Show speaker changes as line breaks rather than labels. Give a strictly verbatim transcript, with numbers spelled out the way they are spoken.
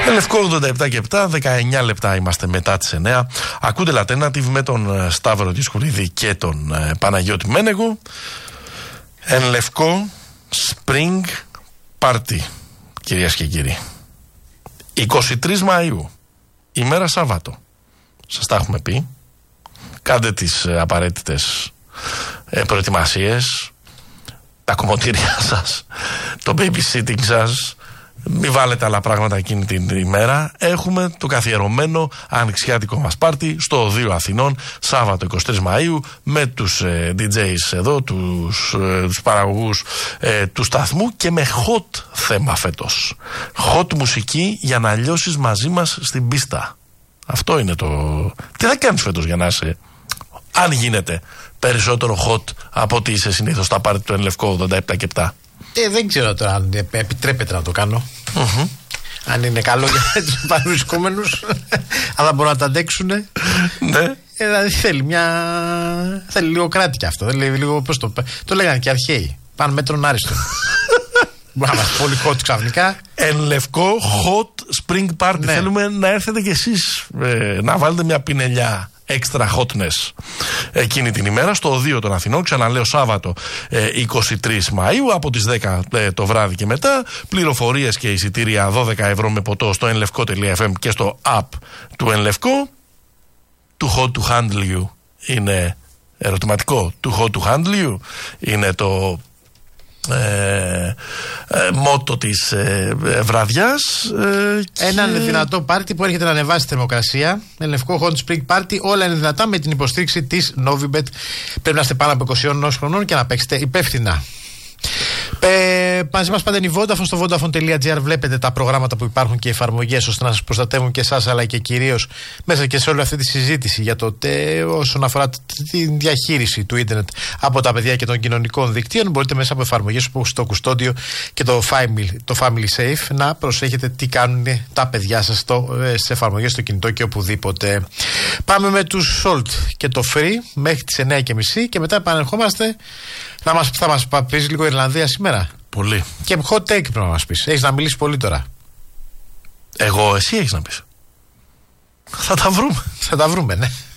Λευκό ογδόντα επτά και επτά, δεκαεννιά λεπτά είμαστε μετά τις εννιά. Ακούτε Alternative με τον Σταύρο Δισκουλίδη και τον ε, Παναγιώτη Μένεγο. Εν Λευκό Spring Party, κυρίες και κύριοι. είκοσι τρεις Μαΐου, ημέρα Σάββατο. Σας τα έχουμε πει. Κάντε τις ε, απαραίτητες ε, προετοιμασίες, τα κομμωτήρια σας, το babysitting σας. Μην βάλετε άλλα πράγματα εκείνη την ημέρα. Έχουμε το καθιερωμένο ανοιξιάτικο μας πάρτι στο Οδείο Αθηνών, Σάββατο είκοσι τρεις Μαΐου, με τους ε, ντι τζέις εδώ, τους, ε, τους παραγωγούς ε, του σταθμού και με hot θέμα φέτος. Hot μουσική για να λιώσεις μαζί μας στην πίστα. Αυτό είναι το... Τι θα κάνεις φέτος για να είσαι, αν γίνεται, περισσότερο hot από ότι είσαι συνήθως στα πάρτι του Εν Λευκό ογδόντα επτά και επτά.
Ε, δεν ξέρω τώρα αν επιτρέπεται να το κάνω. Mm-hmm. Αν είναι καλό για τους παρευρισκόμενους, αλλά μπορούν να τα αντέξουν. Ναι. Ε, δηλαδή θέλει μια. Θέλει λίγο κράτη κι αυτό. Θέλει λίγο. Πώς το, το λέγανε και αρχαίοι. Πάνε μέτρον άριστο. Μπορεί να είμαστε πολύ hot ξαφνικά.
Εν Λευκό hot spring party. Ναι. Θέλουμε να έρθετε κι εσείς ε, να βάλετε μια πινελιά extra hotness εκείνη την ημέρα στο Οδείο των Αθηνών. Ξαναλέω, Σάββατο ε, είκοσι τρεις Μαΐου από τις δέκα ε, το βράδυ και μετά. Πληροφορίες και εισιτήρια δώδεκα ευρώ με ποτό στο ενλευκό τελεία εφ εμ και στο app του Ενλευκό. Too hot to handle you είναι ερωτηματικό. Too hot to handle you είναι το Ε, ε, μότο της ε, ε, βραδιάς. Ε, και...
Ένα δυνατό πάρτι που έρχεται να ανεβάσει τη θερμοκρασία. Λευκό Hot Spring Party. Όλα είναι δυνατά με την υποστήριξη της Novibet. Πρέπει να είστε πάνω από είκοσι χρονών και να παίξετε υπεύθυνα. Ε, μαζί μας πάντα είναι η Vodafone. Στο vodafone τελεία gr βλέπετε τα προγράμματα που υπάρχουν και οι εφαρμογές ώστε να σας προστατεύουν και εσάς, αλλά και κυρίως μέσα και σε όλη αυτή τη συζήτηση για το τε, όσον αφορά τη διαχείριση του ίντερνετ από τα παιδιά και των κοινωνικών δικτύων. Μπορείτε μέσα από εφαρμογές όπως το Κουστόντιο και το Family, το Family Safe να προσέχετε τι κάνουν τα παιδιά σας σε εφαρμογές στο κινητό και οπουδήποτε. Πάμε με τους Salt και το Free μέχρι τις εννιά και μισή και μετά επανερχόμαστε. Θα μας, θα μας πεις λίγο Ιρλανδία σήμερα.
Πολύ.
Και hot take πρέπει να μας πεις. Έχεις να μιλήσεις πολύ τώρα.
Εγώ, εσύ έχεις να πεις. Θα τα βρούμε.
Θα τα βρούμε, ναι.